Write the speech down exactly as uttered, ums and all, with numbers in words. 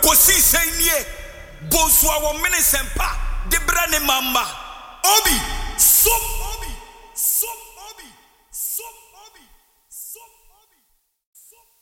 kosi senye bonswa wo mene sempa de brane mama obi som obi som obi som obi som